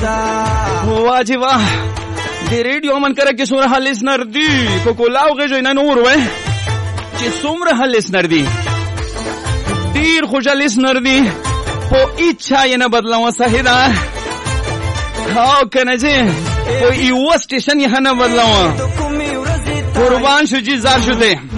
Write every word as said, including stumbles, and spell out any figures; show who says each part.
Speaker 1: واجی واه د ریډیو من کړه کې څومره لیسنر دي په کولاو غږ نه نور وای چې څومره لیسنر دي ډیر خوشاله لیسنر دي په اچھا یې نه بدلاو صحیح ده او کنه چې په یو سټیشن یې نه بدلاو قربان شو چې زار شو ته